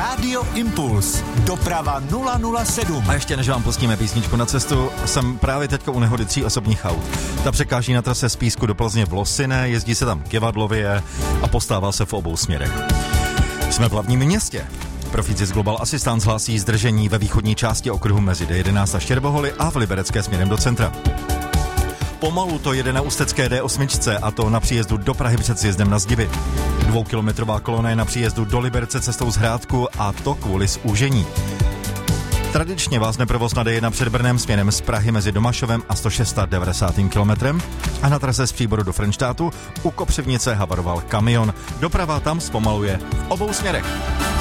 Rádio Impuls. Doprava 007. A ještě než vám pustíme písničku na cestu, jsem právě teďka u nehody 3 osobních aut. Ta překáží na trase z Písku do Plzně v Losiné, jezdí se tam kivadlově a postává se v obou směrech. Jsme v hlavním městě. Profíci z Global Assistance hlásí zdržení ve východní části okruhu mezi D11 a Štěrboholy a v Liberecké směrem do centra. Pomalu to jede na ústecké D8, a to na příjezdu do Prahy před sjezdem na Zdiby. 2kilometrová kolona je na příjezdu do Liberce cestou z Hrádku, a to kvůli zúžení. Tradičně vázne provoz na D1 před Brnem směrem z Prahy mezi Domašovem a 196. kilometrem a na trase z Příboru do Frenštátu u Kopřivnice havaroval kamion. Doprava tam zpomaluje v obou směrech.